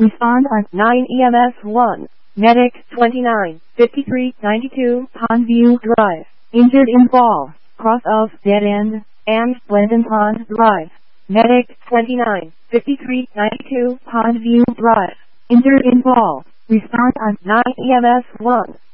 Respond on 9 EMS 1. Medic 29, 53, 92, Pondview Drive. Injured in fall, cross of dead end, and Glendon Pond Drive. Medic 29, 53, 92, Pondview Drive. Injured in fall. respond on 9 EMS 1.